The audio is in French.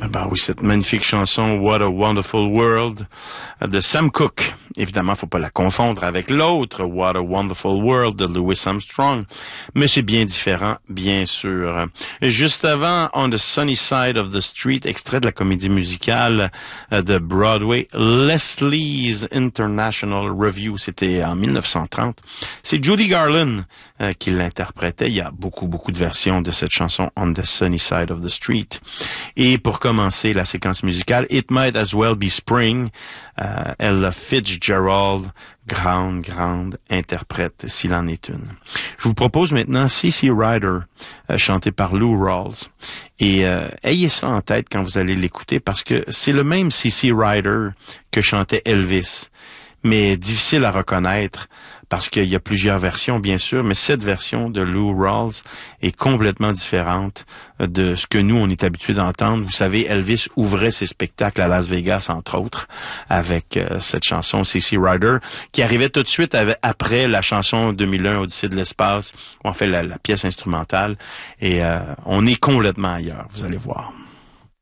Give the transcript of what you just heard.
Ah ben oui, cette magnifique chanson What a Wonderful World de Sam Cooke. Évidemment, faut pas la confondre avec l'autre What a Wonderful World de Louis Armstrong, mais c'est bien différent, bien sûr. Et juste avant, On the Sunny Side of the Street, extrait de la comédie musicale de Broadway, Leslie's International Review, c'était en 1930. C'est Judy Garland qui l'interprétait. Il y a beaucoup de versions de cette chanson On the Sunny Side of the Street. Et pour commencer la séquence musicale, It Might As Well Be Spring, Ella Fitzgerald, grande interprète, s'il en est une. Je vous propose maintenant C.C. Rider, chanté par Lou Rawls. Et ayez ça en tête quand vous allez l'écouter, parce que c'est le même C.C. Rider que chantait Elvis, mais difficile à reconnaître, parce qu'il y a plusieurs versions, bien sûr, mais cette version de Lou Rawls est complètement différente de ce que nous, on est habitués d'entendre. Vous savez, Elvis ouvrait ses spectacles à Las Vegas, entre autres, avec cette chanson C.C. Rider, qui arrivait tout de suite après la chanson 2001, Odyssée de l'espace, où on fait la pièce instrumentale, et on est complètement ailleurs, vous allez voir.